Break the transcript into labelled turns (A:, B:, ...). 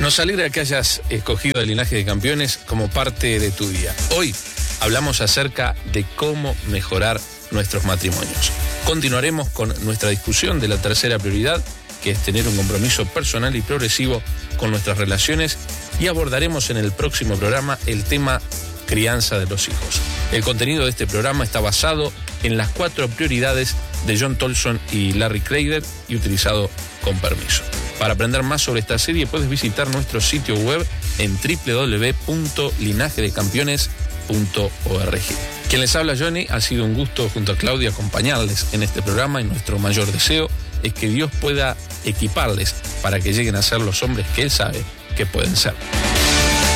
A: Nos alegra que hayas escogido el Linaje de Campeones como parte de tu día. Hoy hablamos acerca de cómo mejorar nuestros matrimonios. Continuaremos con nuestra discusión de la tercera prioridad, que es tener un compromiso personal y progresivo con nuestras relaciones, y abordaremos en el próximo programa el tema crianza de los hijos. El contenido de este programa está basado en las 4 prioridades de John Tolson y Larry Kreider y utilizado con permiso. Para aprender más sobre esta serie puedes visitar nuestro sitio web en www.linajdeCampeones.org. Quien les habla, Johnny, ha sido un gusto junto a Claudia acompañarles en este programa, y nuestro mayor deseo es que Dios pueda equiparles para que lleguen a ser los hombres que Él sabe que pueden ser.